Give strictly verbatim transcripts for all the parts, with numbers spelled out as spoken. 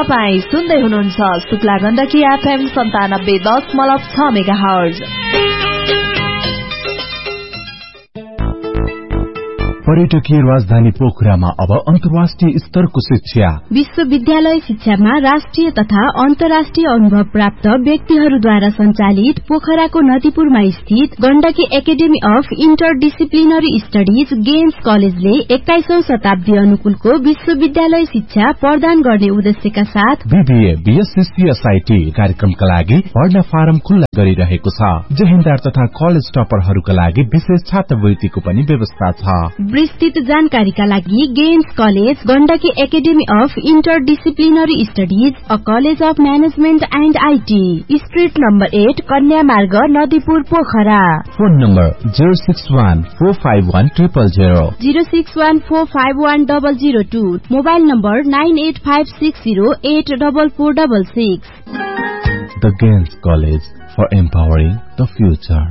तपाई सुन्दै हुनुहुन्छ शुक्ला गण्डकी एफएम सन्तानब्बे दशमलव छ मेगाहर्ज। पर्यटकीय राजधानी पोखरामा अब अन्तर्राष्ट्रिय स्तरको शिक्षा। विश्वविद्यालय शिक्षामा राष्ट्रिय तथा अन्तर्राष्ट्रिय अनुभव प्राप्त व्यक्तिहरूद्वारा सञ्चालित पोखराको नदीपुरमा स्थित Gandaki academy of interdisciplinary studies games कलेजले एक्काइसौं शताब्दी अनुकूलको विश्वविद्यालय शिक्षा प्रदान गर्ने उद्देश्यका साथ बीबीए, बीएससी, सीएसआईटी कार्यक्रमका लागि पढ्न फारम खुल्ला गरिरहेको छ। जहिन्दार तथा कलेज टपरहरूका लागि विशेष छात्रवृत्तिको पनि व्यवस्था छ। विस्तृत जानकारीका लागि games college Gandaki academy of interdisciplinary studies a college of management and IT, street number at, कन्या मार्ग, Nadipur, Pokhara. Phone number zero six one four five one triple zero zero six one four five one double zero two, mobile number nine at five six zero at double four double six. The games college for empowering the future.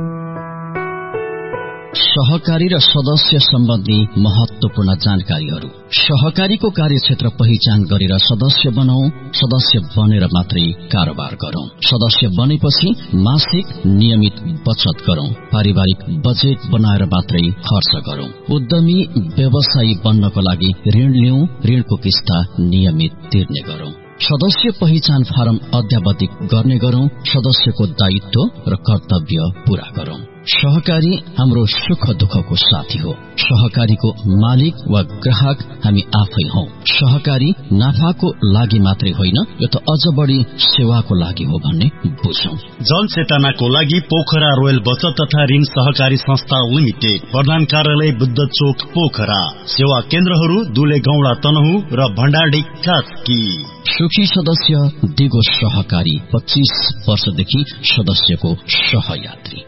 सहकारी र सदस्य सम्बन्धी महत्वपूर्ण जानकारीहरू। सहकारीको कार्यक्षेत्र पहिचान गरेर सदस्य बनाऊ। सदस्य बनेर मात्रै कारोबार गरौं। सदस्य बनेपछि मासिक नियमित बचत गरौं। पारिवारिक बजेट बनाएर मात्रै खर्च गरौं। उद्यमी व्यवसायी बन्नको लागि ऋण लिऊ। ऋणको किस्ता नियमित तिर्ने गरौं। सदस्य पहिचान फारम अध्यावधिक गर्ने गरौं। सदस्यको दायित्व र कर्तव्य पूरा गरौं। सहकारी हाम्रो सुख दुःखको साथी हो। सहकारीको मालिक वा ग्राहक हामी आफै हौ। सहकारी नाफाको लागि मात्रै होइन, यो त अझ बढी सेवाको लागि हो भन्ने बुझौं। जनचेतनाको लागि पोखरा रोयल बचत तथा ऋण सहकारी संस्था लिमिटेड, प्रधान कार्यालय बुद्ध चोक, पोखरा। सेवा केन्द्रहरू दुले गौडा, तनहु र भण्डारडी, कास्की। सुखी सदस्य दिगो सहकारी, पच्चीस वर्षदेखि सदस्यको सहयात्री।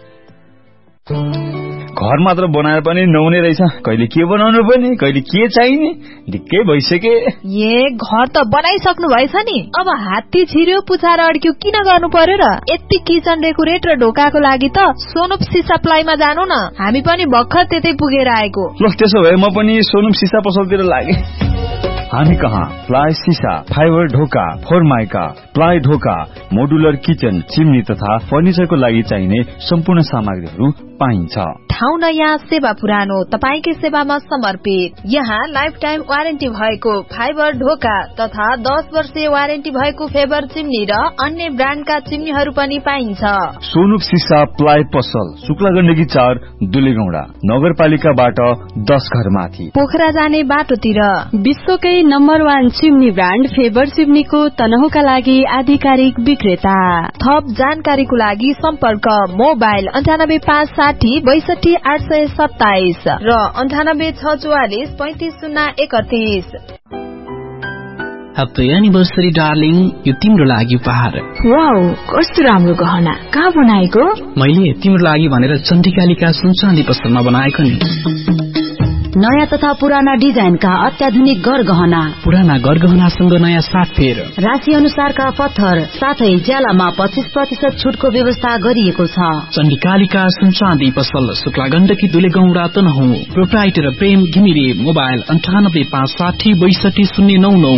घर मात्र बनाएर पनि नहुने रहेछ। कहिले के बनाउनु पर्ने, कहिले के चाहिने, ढिक्कै भइसके। ए घर त बनाइसक्नु भएछ नि, अब हात्ती छिर्यो पुछार अड्क्यो किन गर्नु पर्यो र? यति किचन डेकोरेट र ढोकाको लागि त सोनुप सिसा प्लाईमा जानु न, हामी पनि भर्खर त्यतै पुगेर आएको। ल त्यसो भए म पनि सोनुप सिसा पसलतिर लागे। हामी कहाँ प्लाई सिसा, फाइबर ढोका, फोरमाइका, प्लाई ढोका, मोडुलर किचन, चिम्नी तथा फर्निचरको लागि चाहिने सम्पूर्ण सामग्रीहरू पाइन्छ। ठाउँ नयाँ, सेवा पुरानो, तपाईकै सेवामा समर्पित। यहाँ लाइफ टाइम वारेन्टी भएको फाइबर ढोका तथा दस वर्षीय वारेन्टी भएको फेबर चिम्नी र अन्य ब्रान्डका चिम्नीहरू पनि पाइन्छ। सोनुप सिसा प्लाई पसल, शुक्ला गण्डकी चार, दुलेगौडा, नगरपालिकाबाट दस घर माथि, पोखरा जाने बाटोतिर। विश्वकै number one chimney brand favour चिम्नीको तनहुका लागि आधिकारिक विक्रेता। थप जानकारीको लागि सम्पर्क मोबाइल अन्ठानब्बे पाँच साठी बैसठी आठ सय सत्ताइस र अन्ठानब्बे छ चौवालिस पैंतिस शून्य एकतीस। ह्याप्पी एनिभर्सरी डार्लिङ, यो तिम्रो लागि उपहार। वाउ, कस्तो राम्रो गहना, कहाँ बनाएको? मैले तिम्रो लागि भनेर चण्डिकालिका सुनचाँदी पसलमा बनाएको नि। नयाँ तथा पुराना डिजाइनका अत्याधुनिक गरगहना, पुराना गरगहनासँग नयाँ साटफेर, राशि अनुसारका पत्थर, साथै ज्यालामा पच्चीस प्रतिशत छुटको व्यवस्था गरिएको छ। चण्डिकालिका सुनचाँदी पसल, शुक्ला गण्डकी, दुलेगौडा, तनहु। प्रोप्राइटर प्रेम घिमिरे, मोबाइल अन्ठानब्बे पाँच साठी बैसठी शून्य नौ नौ।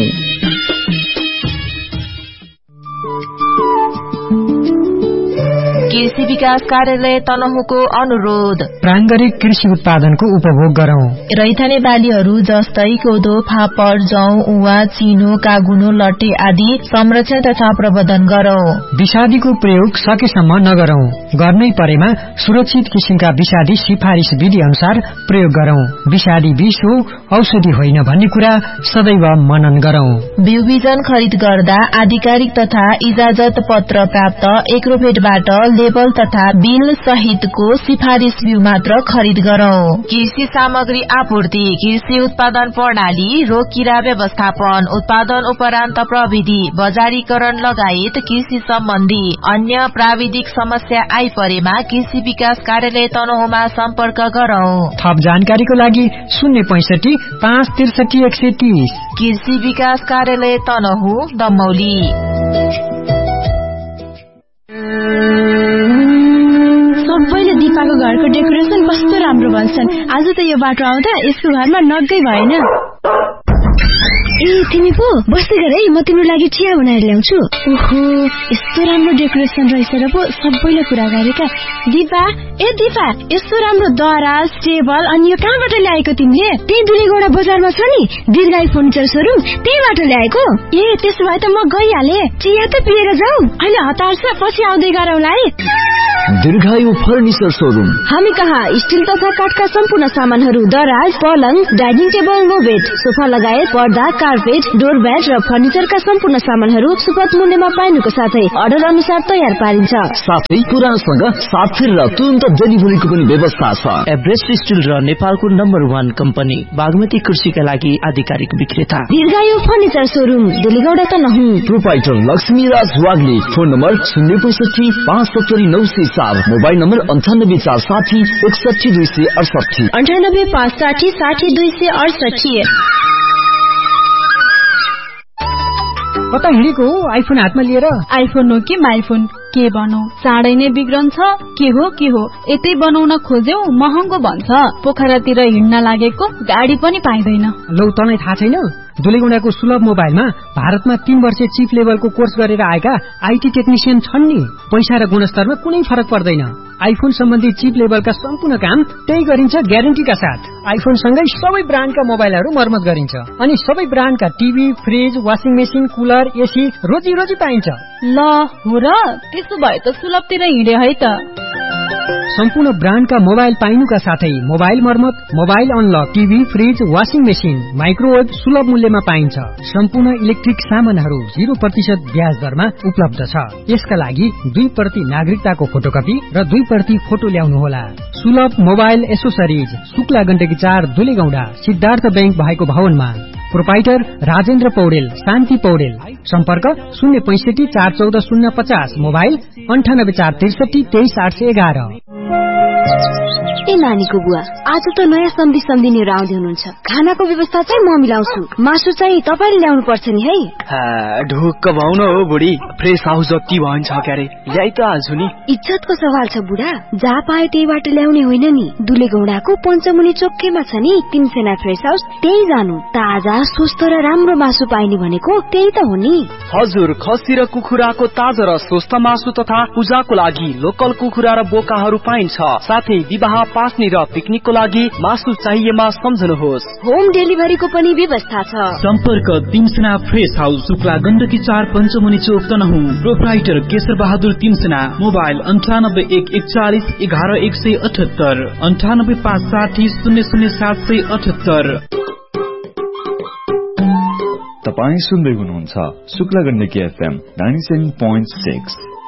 कृषि विकास कार्यालय तनहुको अनुरोध, प्राङ्गरिक कृषि उत्पादनको उपभोग गरौं। रैथाने बालीहरू जस्तै कोदो, फापर, जौ, उवा, चिनो, कागुनो, लट्टे आदि संरक्षण तथा प्रबन्धन गरौं। विषादीको प्रयोग सकेसम्म नगरौं। गर्नै परेमा सुरक्षित किसिमका विषादी सिफारिस विधि अनुसार प्रयोग गरौं। विषादी विष हो, औषधि होइन भन्ने कुरा सदैव मनन गरौं। बिउ बिजन खरिद गर्दा आधिकारिक तथा इजाजत पत्र प्राप्त एग्रोभेटबाट लेबल तथा बिल सहितको सिफारिस बिउ मात्र खरिद गरौं। कृषि सामग्री आपूर्ति, कृषि उत्पादन प्रणाली, रोग किरा व्यवस्थापन, उत्पादन उपरान्त प्रविधि, बजारीकरण लगायत कृषि सम्बन्धी अन्य प्राविधिक समस्या आइपरेमा कृषि विकास कार्यालय तनहुमा सम्पर्क गरौं। थप जानकारीको लागि शून्य पैंसठी पाँच त्रिसठी एक सय तीस। कृषि विकास कार्यालय तनहु, दमौली। सबैले दिपाको घरको डेकोरेसन कस्तो राम्रो भन्छन्। आज त यो बाटो आउँदा यसको घरमा नगै भएन। ए तिमी पो बस्दै गर है, म तिम्रो लागि चिया बनाएर ल्याउँछु। ओहो यस्तो राम्रो डेकोरेसन रहेछ र पो सबैले कुरा गरेका। दिपा ए दिपा यस्तो राम्रो दराज टेबल अनि यो कहाँबाट ल्याएको तिमीले? त्यही दुलेगौडा बजारमा छ नि दीर्घायु फर्निचर सोरुम, त्यहीबाट ल्याएको। ए त्यसो भए त म गइहाले, चिया त पिएर जाऊ। अहिले हतार छ, पछि आउँदै गरौँला है। दीर्घायु फर्निचर सोरुम। हामी कहाँ स्टिल तथा काठका सम्पूर्ण सामानहरू, दराज, पलङ, dining table, no bed, sofa लगायत पर्दा, कार्पेट, डोर ब्याट र फर्निचरका सम्पूर्ण सामानहरू सुपथ मूल्यमा पाइनुको साथै अर्डर अनुसार तयार पारिन्छ। साथै पुरानोसँग साथ फेर र तुरन्त डेलिभरीको पनि व्यवस्था छ। एभरेस्ट स्टिल र नेपालको नम्बर वान कम्पनी बागमती कृषिका लागि आधिकारिक विक्रेता दीर्घायु फर्निचर सोरुम, डेलीगौडा त नहुँ। Proprietor Laxmiraj Wagle. Phone number शून्य पैसठी पाँच सत्तरी नौ सय चार, मोबाइल नम्बर अन्ठानब्बे चार साठी एकसठी दुई सय अडसठी अन्ठानब्बे पाँच साठी साठी दुई सय अडसठी। कता हिँडेको हो आइफोन हातमा लिएर? आइफोन हो कि माइफोन के बनौ, चाँडै नै बिग्रन्छ। के हो के हो यतै बनाउन खोज्यौ महँगो भन्छ। पोखरातिर हिँड्न लागेको गाडी पनि पाइँदैन। लौ तँलाई थाहा छैन, दुलेगौडाको सुलभ मोबाइलमा भारतमा तीन वर्ष चिप लेभलको कोर्स गरेर आएका आइटी टेक्निसियन छन् नि। पैसा र गुणस्तरमा कुनै फरक पर्दैन। आइफोन सम्बन्धी चिप लेभलका सम्पूर्ण काम त्यही गरिन्छ ग्यारेन्टीका साथ। आइफोन सँगै सबै ब्रान्डका मोबाइलहरू मर्मत गरिन्छ अनि सबै ब्रान्डका TV, fridge, washing machine, cooler, AC रोजी रोजी पाइन्छ। ल हो र, त्यसो भए त सुलभतिर हिँडे है त। सम्पूर्ण ब्रान्डका मोबाइल पाइनुका साथै मोबाइल मर्मत, mobile unlock, TV, fridge, washing machine, microwave सुलभ मूल्यमा पाइन्छ। सम्पूर्ण इलेक्ट्रिक सामानहरू जीरो प्रतिशत ब्याज दरमा उपलब्ध छ। यसका लागि दुई प्रति नागरिकताको फोटोकपी र दुई प्रति फोटो ल्याउनुहोला। सुलभ मोबाइल एसोसरिज, शुक्ला गण्डकी चार, दुलेगौडा, सिद्धार्थ बैंक भएको भवनमा। प्रोपाइटर राजेन्द्र पौडेल, शान्ति पौडेल। सम्पर्क शून्य पैंसठी चार चौध शून्य पचास, मोबाइल अन्ठानब्बे चार त्रिसठी तेइस आठ सय एघार। ए नानीको बुवा, आज त नयाँ सम्धि सम्धिनीहरू आउँदै हुनुहुन्छ। खानाको व्यवस्था चाहिँ म मिलाउँछु, मासु चाहिँ तपाईँले ल्याउनु पर्छ नि है। ढुक्क भाउ न हो बुढी, फ्रेस हाउस जति भन्छ क्यारे ल्याइ त हाल्छु नि। इज्जतको सवाल छ बुढा, जहाँ पाए त्यहीबाट ल्याउने होइन नि। दुलेगौडाको पञ्चमुनि चोकैमा छ नि तीन सेना फ्रेस हाउस, त्यही जानु। ताजा स्वस्थ र राम्रो मासु पाइने भनेको त्यही त हो नि। हजुर, खसी र कुखुराको ताजा र स्वस्थ मासु तथा पूजाको लागि लोकल कुखुरा र बोकाहरू पाइन्छ। साथै विवाह, पास्नी र पिकनिकको लागि मासु चाहिएमा सम्झनुहोस्। होम डेलिभरीको पनि व्यवस्था छ। सम्पर्क तिमसेना फ्रेस हाउस, शुक्ला गण्डकी चार, पञ्चमुनि चोक, तनहुँ। प्रोप्राइटर केशर बहादुर तिमसेना। मोबाइल अन्ठानब्बे एक एकचालिस एघार एक सय अठहत्तर, अन्ठानब्बे पाँच साठी शून्य शून्य सात सय अठहत्तर। तपाई सुन्दै हुनुहुन्छ Shukla Gandaki FM ninety seven point six.